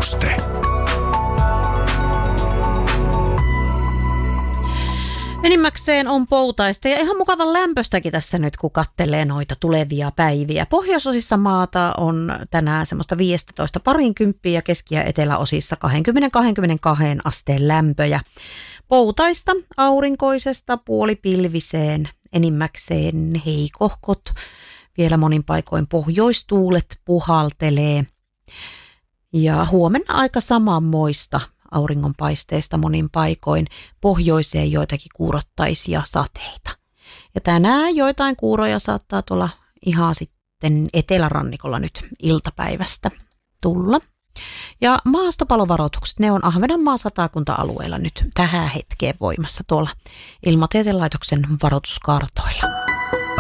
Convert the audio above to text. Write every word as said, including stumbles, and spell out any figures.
Ennuste. Enimmäkseen on poutaista ja ihan mukavan lämpöstäkin tässä nyt, kun kattelee noita tulevia päiviä. Pohjoisosissa maata on tänään semmoista viisitoista parinkymppiä ja keski- ja eteläosissa kaksikymmentä kaksikymmentäkaksi asteen lämpöjä. Poutaista, aurinkoisesta, puolipilviseen, enimmäkseen heikohkot. Vielä monin paikoin pohjoistuulet puhaltelee. Ja huomenna aika samanmoista auringonpaisteesta monin paikoin, pohjoiseen joitakin kuurottaisia sateita. Ja tänään joitain kuuroja saattaa tulla ihan sitten etelärannikolla nyt iltapäivästä tulla. Ja maastopalovaroitukset, ne on Ahvenanmaan satakunta-alueella nyt tähän hetkeen voimassa tuolla Ilmatieteen laitoksen varoituskartoilla.